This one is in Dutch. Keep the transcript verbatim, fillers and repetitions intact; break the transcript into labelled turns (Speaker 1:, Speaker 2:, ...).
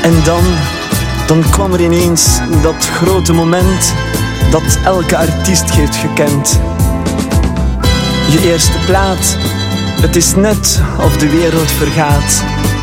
Speaker 1: En dan, dan kwam er ineens dat grote moment dat elke artiest heeft gekend. Je eerste plaat, het is net of de wereld vergaat.